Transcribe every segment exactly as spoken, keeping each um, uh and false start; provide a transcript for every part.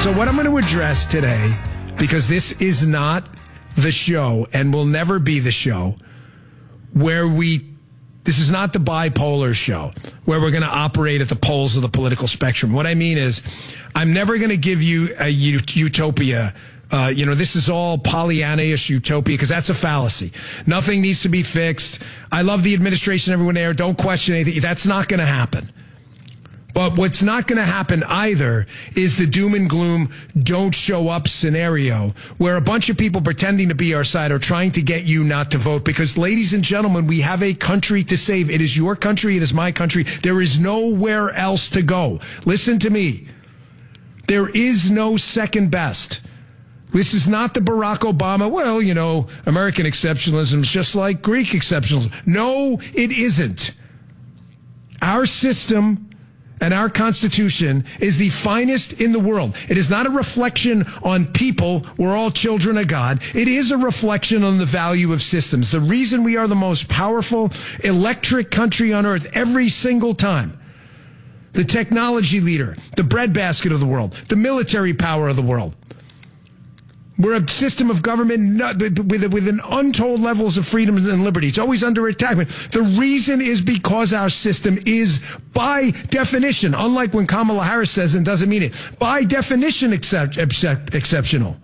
So what I'm going to address today, because this is not the show and will never be the show where we, this is not the bipolar show where we're going to operate at the poles of the political spectrum. What I mean is I'm never going to give you a utopia. Uh, you know, this is all Pollyanna-ish utopia because that's a fallacy. Nothing needs to be fixed. I love the administration, everyone there. Don't question anything. That's not going to happen. But what's not going to happen either is the doom and gloom don't show up scenario where a bunch of people pretending to be our side are trying to get you not to vote. Because, ladies and gentlemen, we have a country to save. It is your country. It is my country. There is nowhere else to go. Listen to me. There is no second best. This is not the Barack Obama, well, you know, American exceptionalism is just like Greek exceptionalism. No, it isn't. Our system and our Constitution is the finest in the world. It is not a reflection on people. We're all children of God. It is a reflection on the value of systems. The reason we are the most powerful electric country on earth every single time, the technology leader, the breadbasket of the world, the military power of the world. We're a system of government with, with an untold levels of freedom and liberty. It's always under attack. The reason is because our system is, by definition, unlike when Kamala Harris says and doesn't mean it, by definition except, except, exceptional.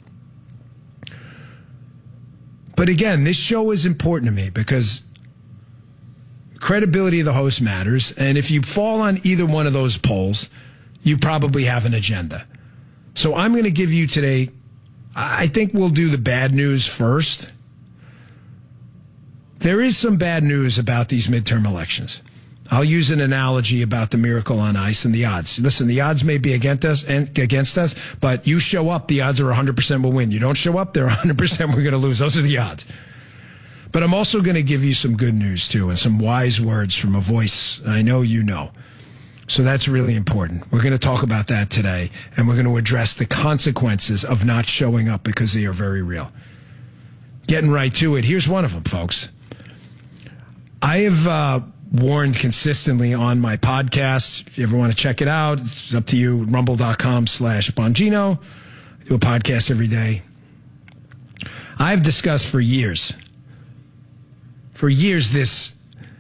But again, this show is important to me because credibility of the host matters. And if you fall on either one of those poles, you probably have an agenda. So I'm going to give you today, I think we'll do the bad news first. There is some bad news about these midterm elections. I'll use an analogy about the miracle on ice and the odds. Listen, the odds may be against us, and against us, but you show up, the odds are one hundred percent we'll win. You don't show up, they're one hundred percent we're going to lose. Those are the odds. But I'm also going to give you some good news, too, and some wise words from a voice I know you know. So that's really important. We're going to talk about that today, and we're going to address the consequences of not showing up because they are very real. Getting right to it, here's one of them, folks. I have uh, warned consistently on my podcast. If you ever want to check it out, it's up to you, rumble.com slash Bongino. I do a podcast every day. I've discussed for years, for years, this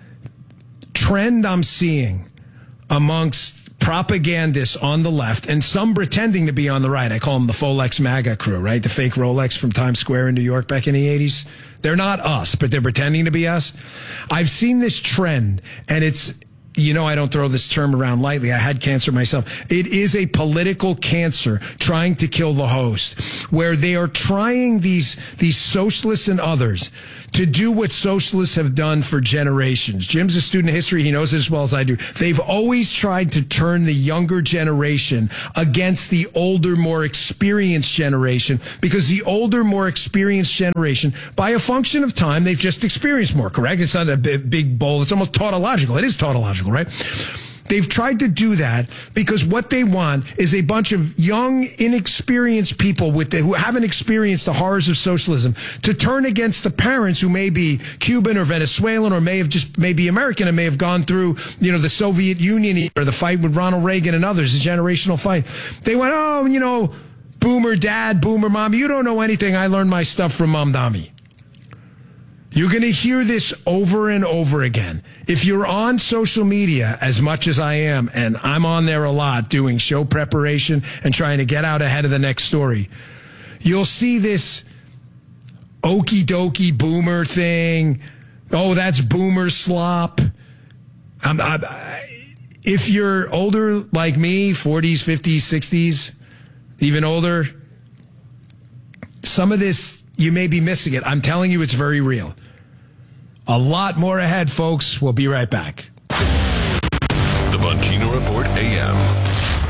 trend I'm seeing amongst propagandists on the left and some pretending to be on the right. I call them the Folex MAGA crew, right? The fake Rolex from Times Square in New York back in the eighties. They're not us, but they're pretending to be us. I've seen this trend, and it's, you know, I don't throw this term around lightly. I had cancer myself. It is a political cancer trying to kill the host, where they are trying, these, these socialists and others, to do what socialists have done for generations. Jim's a student of history. He knows it as well as I do. They've always tried to turn the younger generation against the older, more experienced generation, because the older, more experienced generation, by a function of time, they've just experienced more, correct? It's not a big, big bowl. It's almost tautological. It is tautological, right? They've tried to do that because what they want is a bunch of young, inexperienced people with the, who haven't experienced the horrors of socialism to turn against the parents who may be Cuban or Venezuelan or may have just may be American and may have gone through, you know, the Soviet Union or the fight with Ronald Reagan and others, the generational fight. They went, oh, you know, boomer dad, boomer mom, you don't know anything. I learned my stuff from Mom Dami. You're going to hear this over and over again. If you're on social media as much as I am, and I'm on there a lot doing show preparation and trying to get out ahead of the next story, you'll see this okie dokie boomer thing. Oh, that's boomer slop. I'm, I'm, I, if you're older like me, forties, fifties, sixties, even older, some of this, you may be missing it. I'm telling you, it's very real. A lot more ahead, folks. We'll be right back. The Bongino Report A M.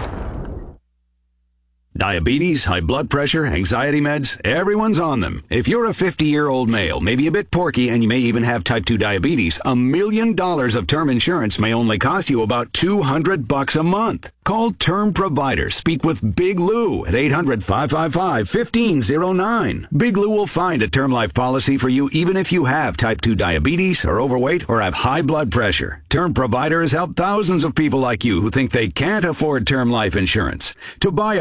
Diabetes, high blood pressure, anxiety meds, everyone's on them. If you're a fifty-year-old male, maybe a bit porky, and you may even have type two diabetes, a million dollars of term insurance may only cost you about two hundred bucks a month. Call Term Provider. Speak with Big Lou at eight hundred, five five five, one five zero nine. Big Lou will find a term life policy for you even if you have type two diabetes, are overweight, or have high blood pressure. Term Provider has helped thousands of people like you who think they can't afford term life insurance. To buy a million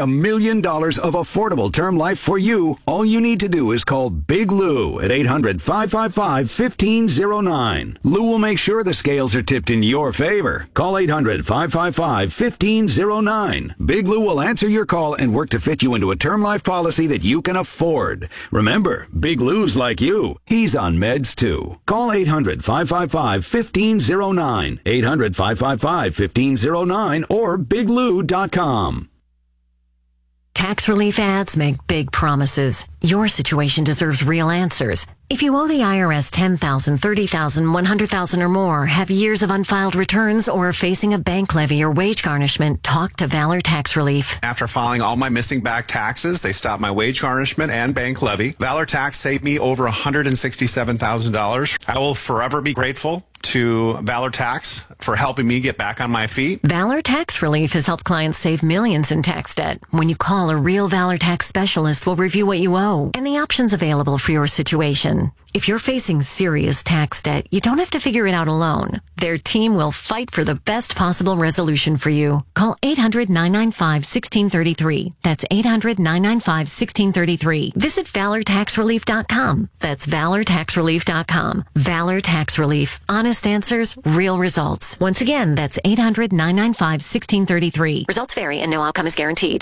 million dollars of affordable term life for you. All you need to do is call Big Lou at eight hundred, five five five, one five zero nine. Lou will make sure the scales are tipped in your favor. Call eight hundred, five five five, one five zero nine. Big Lou will answer your call and work to fit you into a term life policy that you can afford. Remember, Big Lou's like you. He's on meds too. Call eight hundred, five five five, one five zero nine. eight hundred, five five five, one five zero nine or big lou dot com. Tax relief ads make big promises. Your situation deserves real answers. If you owe the I R S ten thousand dollars, thirty thousand dollars, one hundred thousand dollars or more, have years of unfiled returns, or are facing a bank levy or wage garnishment, talk to Valor Tax Relief. After filing all my missing back taxes, they stopped my wage garnishment and bank levy. Valor Tax saved me over one hundred sixty-seven thousand dollars. I will forever be grateful to Valor Tax for helping me get back on my feet. Valor Tax Relief has helped clients save millions in tax debt. When you call, a real Valor Tax specialist will review what you owe and the options available for your situation. If you're facing serious tax debt, you don't have to figure it out alone. Their team will fight for the best possible resolution for you. Call eight hundred, nine nine five, one six three three. That's eight hundred, nine nine five, one six three three. Visit valor tax relief dot com. That's valor tax relief dot com. Valor Tax Relief. Honest answers, real results. Once again, that's eight hundred, nine nine five, one six three three. Results vary and no outcome is guaranteed.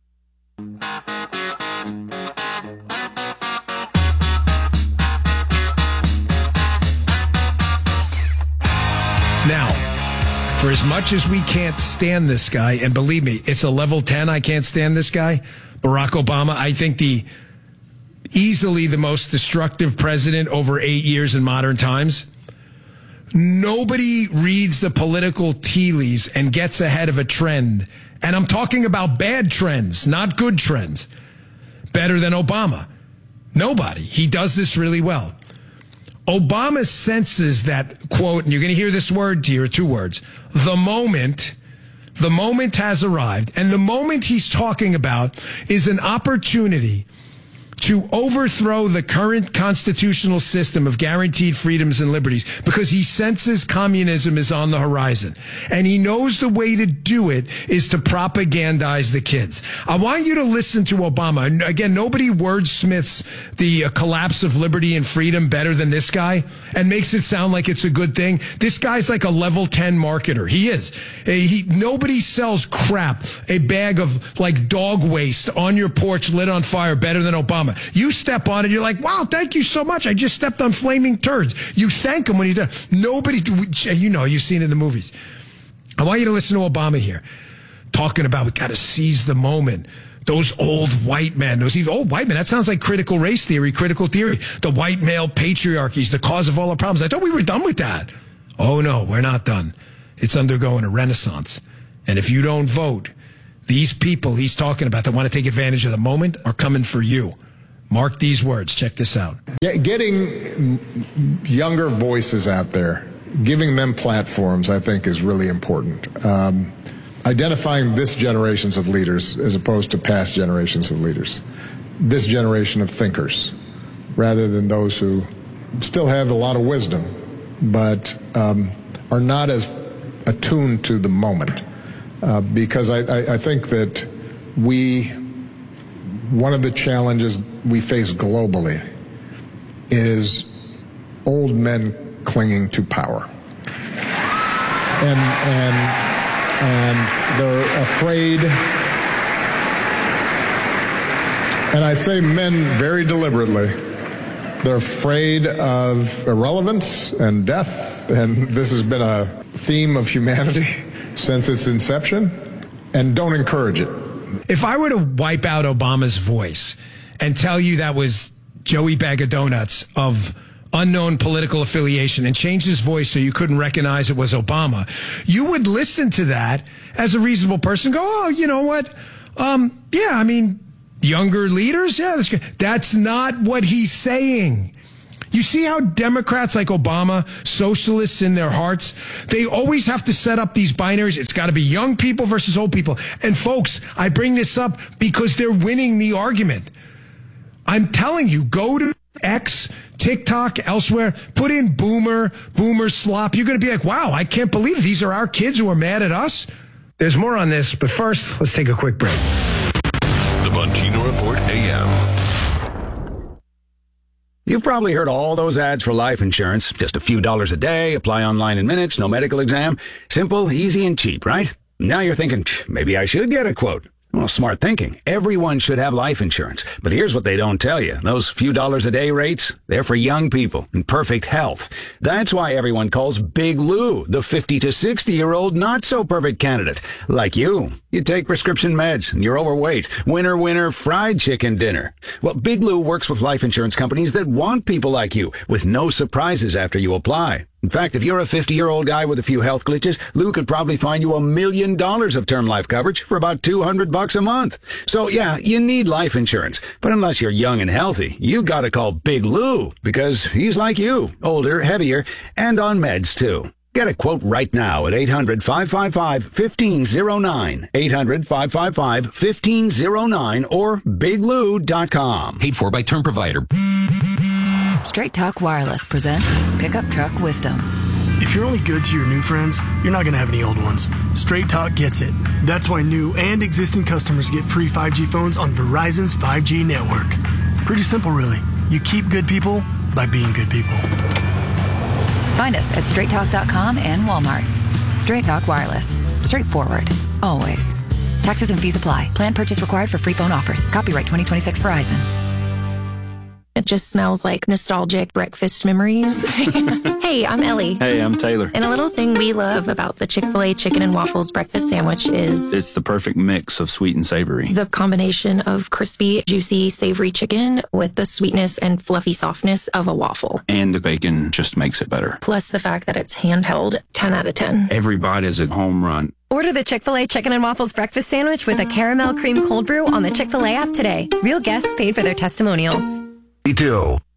Now, for as much as we can't stand this guy, and believe me, it's a level ten, I can't stand this guy, Barack Obama, I think the easily the most destructive president over eight years in modern times. Nobody reads the political tea leaves and gets ahead of a trend. And I'm talking about bad trends, not good trends. Better than Obama. Nobody. He does this really well. Obama senses that, quote, and you're going to hear this word here, two words, the moment, the moment has arrived. And the moment he's talking about is an opportunity to overthrow the current constitutional system of guaranteed freedoms and liberties because he senses communism is on the horizon. And he knows the way to do it is to propagandize the kids. I want you to listen to Obama. And again, nobody wordsmiths the uh, collapse of liberty and freedom better than this guy and makes it sound like it's a good thing. This guy's like a level ten marketer. He is. Uh, he, nobody sells crap, a bag of like dog waste on your porch lit on fire better than Obama. You step on it, you're like, wow, thank you so much. I just stepped on flaming turds. You thank him when he does. Nobody, you know, you've seen it in the movies. I want you to listen to Obama here, talking about we got to seize the moment. Those old white men, those old white men, that sounds like critical race theory, critical theory. The white male patriarchy is the cause of all our problems. I thought we were done with that. Oh, no, we're not done. It's undergoing a renaissance. And if you don't vote, these people he's talking about that want to take advantage of the moment are coming for you. Mark these words. Check this out. Getting younger voices out there, giving them platforms, I think, is really important. Um, identifying this generations of leaders as opposed to past generations of leaders. This generation of thinkers, rather than those who still have a lot of wisdom, but um, are not as attuned to the moment. Uh, because I, I, I think that we, one of the challenges we face globally is old men clinging to power. And, and, and they're afraid, and I say men very deliberately, they're afraid of irrelevance and death, and this has been a theme of humanity since its inception, and don't encourage it. If I were to wipe out Obama's voice and tell you that was Joey Bag of Donuts of unknown political affiliation and change his voice so you couldn't recognize it was Obama, you would listen to that as a reasonable person, go, oh, you know what? Um, yeah, I mean, younger leaders, yeah, that's good. That's not what he's saying. You see how Democrats like Obama, socialists in their hearts, they always have to set up these binaries. It's got to be young people versus old people. And folks, I bring this up because they're winning the argument. I'm telling you, go to X, TikTok, elsewhere, put in boomer, boomer slop. You're going to be like, wow, I can't believe these are our kids who are mad at us. There's more on this, but first, let's take a quick break. The Bongino Report A M. You've probably heard all those ads for life insurance. Just a few dollars a day, apply online in minutes, no medical exam. Simple, easy, and cheap, right? Now you're thinking, maybe I should get a quote. Well, smart thinking. Everyone should have life insurance. But here's what they don't tell you. Those few dollars a day rates, they're for young people in perfect health. That's why everyone calls Big Lou the fifty to sixty-year-old not-so-perfect candidate. Like you. You take prescription meds and you're overweight. Winner, winner, fried chicken dinner. Well, Big Lou works with life insurance companies that want people like you with no surprises after you apply. In fact, if you're a fifty-year-old guy with a few health glitches, Lou could probably find you a million dollars of term life coverage for about two hundred bucks a month. So yeah, you need life insurance. But unless you're young and healthy, you gotta call Big Lou because he's like you, older, heavier, and on meds too. Get a quote right now at eight hundred, five five five, one five zero nine, eight hundred, five five five, one five zero nine or big lou dot com. Paid for by term provider. Straight Talk Wireless presents Pickup Truck Wisdom. If you're only good to your new friends, you're not going to have any old ones. Straight Talk gets it. That's why new and existing customers get free five G phones on Verizon's five G network. Pretty simple, really. You keep good people by being good people. Find us at straight talk dot com and Walmart. Straight Talk Wireless. Straightforward. Always. Taxes and fees apply. Plan purchase required for free phone offers. Copyright twenty twenty-six Verizon. It just smells like nostalgic breakfast memories. Hey, I'm Ellie. Hey, I'm Taylor. And a little thing we love about the Chick-fil-A chicken and waffles breakfast sandwich is it's the perfect mix of sweet and savory. The combination of crispy, juicy, savory chicken with the sweetness and fluffy softness of a waffle. And the bacon just makes it better. Plus the fact that it's handheld, ten out of ten. Every bite is a home run. Order the Chick-fil-A Chicken and Waffles breakfast sandwich with a caramel cream cold brew on the Chick-fil-A app today. Real guests paid for their testimonials. Two.